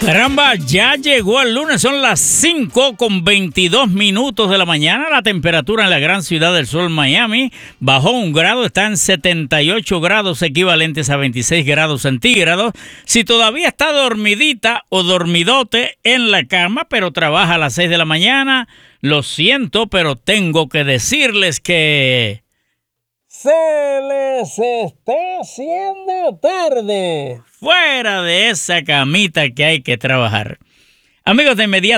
Caramba, ya llegó el lunes, son las 5:22 de la mañana. La temperatura en la gran ciudad del sol, Miami, bajó 1 grado, está en 78 grados equivalentes a 26 grados centígrados. Si todavía está dormidita o dormidote en la cama, pero trabaja a las 6 de la mañana, lo siento, pero tengo que decirles que se les está haciendo tarde. Fuera de esa camita que hay que trabajar. Amigos, de inmediato